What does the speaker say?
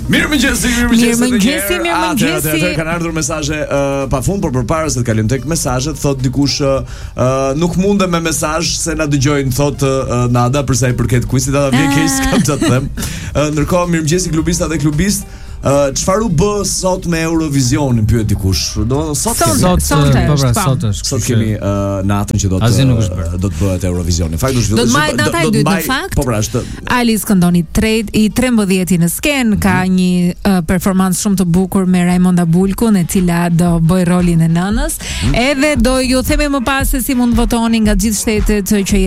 Mirëmëngjesi. Mirëmëngjesi. Kanë ardhur mesazhe pafund, por përpara se të kalojmë tek mesazhet, thot dikush nuk mundem me mesazh se na dëgjojnë, thot Nada për sa i përket quizit, ata vjen keq s'kam çfarë të them. Ndërkohë mirëmëngjesi klubista dhe klubist. Çfarë u bë sot me Eurovisionin, pyet dikush. Do sot kemi natën që do të bëhet Eurovisioni. Fakti është do të mbajë data e dytë në fakt. Po pra, është Alice këndon i 13 në sken, ka një performancë shumë të bukur me Raimonda Bulkun, e cila do bëj rolin e nënës. Edhe do ju themi më pas se si mund votoni nga gjithë shtetet që